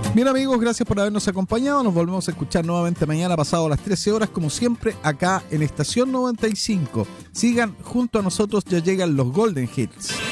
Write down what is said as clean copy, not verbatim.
Bien, amigos, gracias por habernos acompañado. Nos volvemos a escuchar nuevamente mañana pasado las 13 horas, como siempre, acá en Estación 95. Sigan junto a nosotros, ya llegan los Golden Hits.